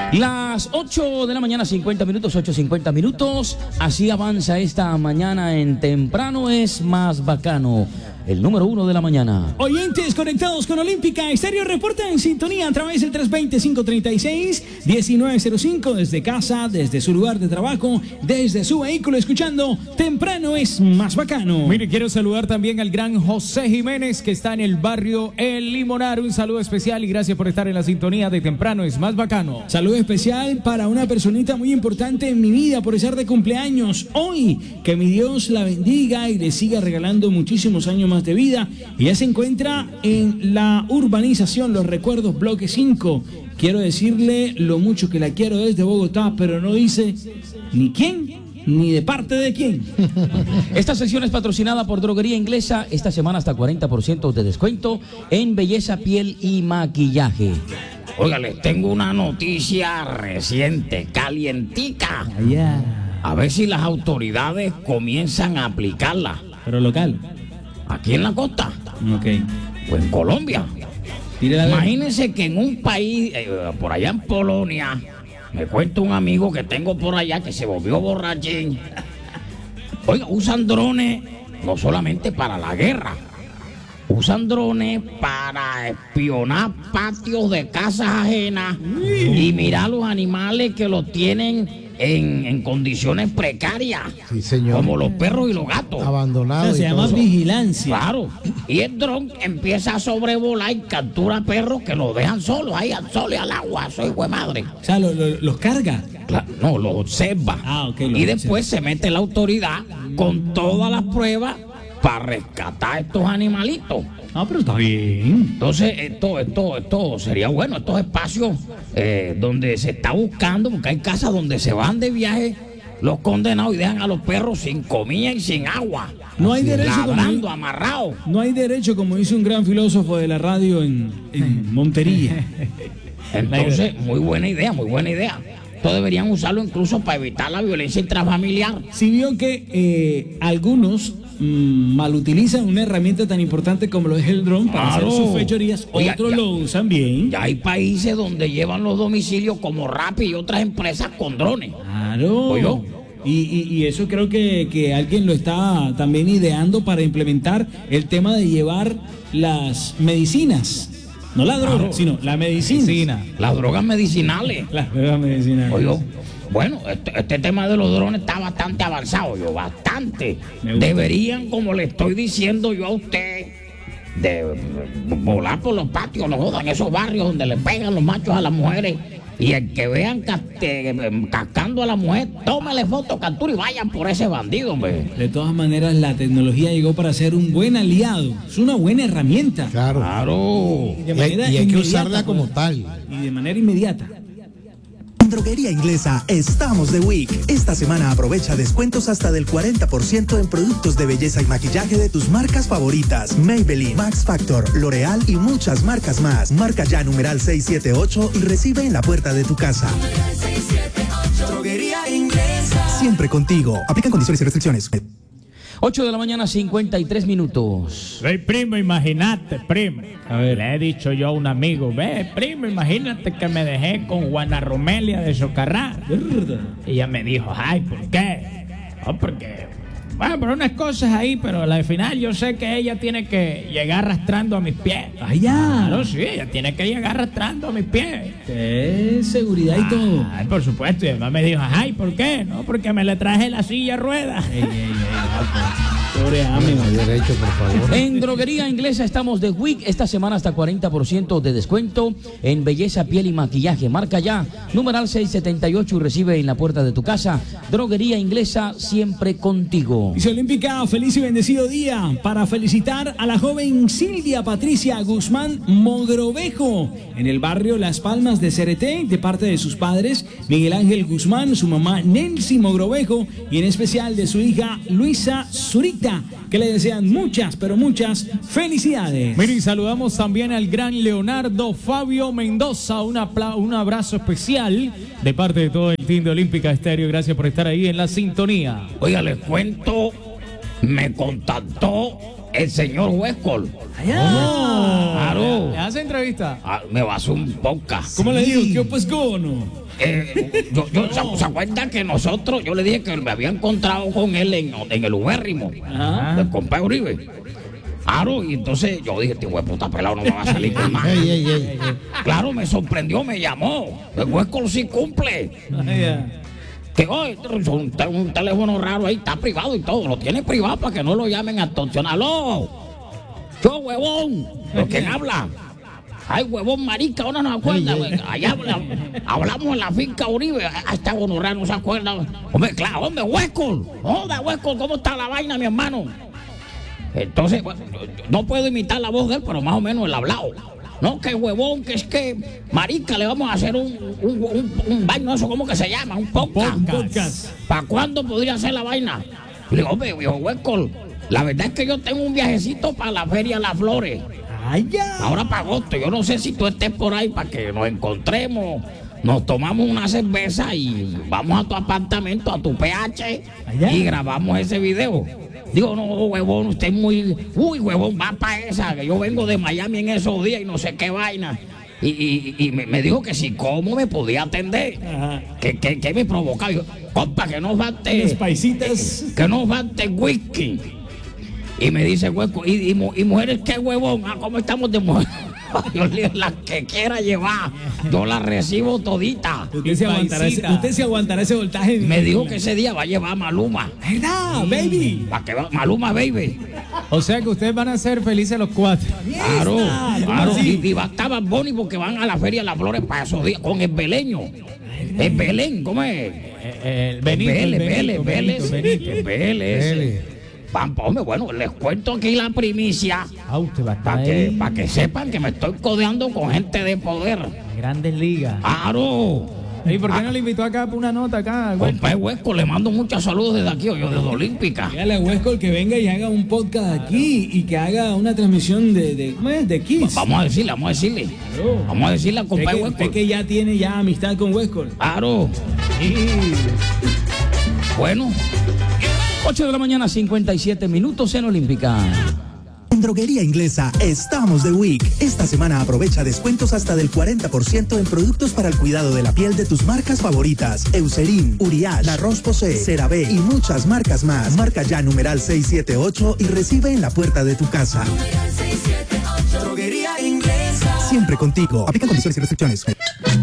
Las 8 de la mañana, 50 minutos, 8:50 minutos. Así avanza esta mañana en Temprano es Más Bacano. El número 1 de la mañana. Oyentes conectados con Olímpica Estéreo reporta en sintonía a través del 320-536-1905 desde casa, desde su lugar de trabajo, desde su vehículo, escuchando Temprano es Más Bacano. Mire, quiero saludar también al gran José Jiménez, que está en el barrio El Limonar. Un saludo especial y gracias por estar en la sintonía de Temprano es Más Bacano. Saludo especial para una personita muy importante en mi vida por estar de cumpleaños hoy. Que mi Dios la bendiga y le siga regalando muchísimos años más de vida. Ella se encuentra en la urbanización Los Recuerdos, bloque 5. Quiero decirle lo mucho que la quiero desde Bogotá, pero no dice ni quién ni de parte de quién. Esta sesión es patrocinada por Droguería Inglesa. Esta semana hasta 40% de descuento en belleza, piel y maquillaje. Oiga, les tengo una noticia reciente, calientica. A ver si las autoridades comienzan a aplicarla. Pero local. Aquí en la costa. Ok. O en Colombia. Imagínense que en un país, por allá en Polonia, me cuenta un amigo que tengo por allá que se volvió borrachín. Oiga, usan drones no solamente para la guerra. Usan drones para espionar patios de casas ajenas y mirar los animales que los tienen en condiciones precarias. Sí, señor. Como los perros y los gatos. Abandonados. O sea, se llama vigilancia. Claro. Y el dron empieza a sobrevolar y captura perros que los dejan solos ahí al sol y al agua. Soy hijo de madre. O sea, los carga. No, los observa. Ok. Y después se mete la autoridad con todas las pruebas para rescatar a estos animalitos. Ah, pero está bien. Entonces, esto sería bueno, estos espacios donde se está buscando, porque hay casas donde se van de viaje los condenados y dejan a los perros sin comida y sin agua. No hay derecho, ladrando, amarrados. No hay derecho, como dice un gran filósofo de la radio en Montería. Entonces, muy buena idea, muy buena idea. Esto deberían usarlo incluso para evitar la violencia intrafamiliar. Si vio que algunos malutilizan una herramienta tan importante como lo es el dron para hacer sus fechorías, otros lo usan bien. Ya hay países donde llevan los domicilios como Rappi y otras empresas con drones. Claro. ¿Oyó? Y eso creo que alguien lo está también ideando para implementar el tema de llevar las medicinas. No la droga, sino la medicina. Las drogas medicinales. Las drogas medicinales. Oye, bueno, este tema de los drones está bastante avanzado, bastante. Deberían, como le estoy diciendo yo a usted, de volar por los patios, no jodan, esos barrios donde le pegan los machos a las mujeres. Y el que vean cascando a la mujer, tómale foto, captura y vayan por ese bandido, hombre. De todas maneras, la tecnología llegó para ser un buen aliado. Es una buena herramienta. Claro. De manera y hay que inmediata, usarla como tal. Y de manera inmediata. En Droguería Inglesa estamos de week. Esta semana aprovecha descuentos hasta del 40% en productos de belleza y maquillaje de tus marcas favoritas: Maybelline, Max Factor, L'Oreal y muchas marcas más. Marca ya numeral 678 y recibe en la puerta de tu casa. 678. Droguería Inglesa. Siempre contigo. Aplican condiciones y restricciones. 8 de la mañana, 53 minutos. Ve, primo, imagínate, primo. A ver, le he dicho yo a un amigo, ve, primo, imagínate que me dejé con Juana Romelia de Socarrá. Y ella me dijo, ay, ¿por qué? No, porque, bueno, pero unas cosas ahí, pero al final yo sé que ella tiene que llegar arrastrando a mis pies. ¡Allá! Claro, sí, ella tiene que llegar arrastrando a mis pies. ¿Qué? Seguridad y todo. Ay, por supuesto, y además me dijo, ay, ¿por qué? No, porque me le traje la silla a ruedas. Pobre amigo. Derecho, por favor. En Droguería Inglesa estamos de week. Esta semana hasta 40% de descuento en belleza, piel y maquillaje. Marca ya, numeral 678 y recibe en la puerta de tu casa. Droguería Inglesa, siempre contigo. Dice Olímpica, feliz y bendecido día para felicitar a la joven Silvia Patricia Guzmán Mogrovejo en el barrio Las Palmas de Cereté, de parte de sus padres Miguel Ángel Guzmán, su mamá Nelcy Mogrovejo y en especial de su hija Luisa Zurita, que le desean muchas, pero muchas felicidades. Miren, saludamos también al gran Leonardo Fabio Mendoza. Un abrazo especial de parte de todo el team de Olímpica Estéreo. Gracias por estar ahí en la sintonía. Oiga, les cuento, me contactó el señor Huescol. Allá. Claro. ¿Le hace entrevista? Me va a hacer un podcast. ¿Cómo le digo? ¿Qué pues gono? ¿Se acuerdan que nosotros, yo le dije que me había encontrado con él en el Ubérrimo, del compadre Uribe? Claro, y entonces yo dije, este hueputa pelado no me va a salir con nada. Claro, me sorprendió, me llamó. El Huesco sí cumple. Que hoy un teléfono raro ahí, está privado y todo, lo tiene privado para que no lo llamen a extorsionar. ¡Aló! ¡Yo, huevón! ¿Quién habla? Ay, huevón, marica, ahora no se acuerda. Allá hablamos en la finca Uribe. Está gonorrea, no se acuerda. Hombre, claro, hombre, Huesco. Joda, Huesco, ¿cómo está la vaina, mi hermano? Entonces, bueno, no puedo imitar la voz de él, pero más o menos el hablado. No, que huevón, que es que, marica, le vamos a hacer un vaina, eso, ¿cómo que se llama? Un podcast. ¿Para cuándo podría hacer la vaina? Y le digo, hombre, viejo Huesco, la verdad es que yo tengo un viajecito para la Feria Las Flores. Ahora para agosto, yo no sé si tú estés por ahí para que nos encontremos, nos tomamos una cerveza y vamos a tu apartamento, a tu PH, y grabamos ese video. Digo, no, huevón, usted es muy... Uy, huevón, va para esa, que yo vengo de Miami en esos días y no sé qué vaina. Y me dijo que si cómo me podía atender. Que me provocaba. Digo, compa, que no falte... Los paisitas. Que no falte whisky. Y me dice, Huesco, ¿y mujeres qué, huevón? ¿Cómo estamos de mujeres? Yo le digo, las que quiera llevar, yo las recibo todita. Usted se aguantará ese voltaje. Me dijo que ese día va a llevar a Maluma. ¿Verdad, baby? ¿Para qué va? Maluma, baby. O sea que ustedes van a ser felices los cuatro. Claro. Y va a estar Bad Bunny porque van a la Feria de las Flores para esos días con el beleño. El Belén, ¿cómo es? El Benito. Vélez. Hombre, bueno, les cuento aquí la primicia para que sepan que me estoy codeando con gente de poder. Grandes ligas. ¡Claro! ¿Y por qué no le invitó acá por una nota acá? Compadre Huesco, le mando muchos saludos desde aquí, yo desde Olímpica. Dígale a Huesco que venga y haga un podcast aquí y que haga una transmisión de Kiss. Vamos a decirle. Claro. Vamos a decirle a compadre Huesco. Usted que ya tiene amistad con Huesco. Claro. Bueno, 8 de la mañana, 57 minutos en Olímpica. En Droguería Inglesa estamos de week. Esta semana aprovecha descuentos hasta del 40% en productos para el cuidado de la piel de tus marcas favoritas. Eucerin, Uriage, La Roche-Posay, CeraVe y muchas marcas más. Marca ya numeral 678 y recibe en la puerta de tu casa. Droguería Inglesa. Siempre contigo. Aplican condiciones y restricciones.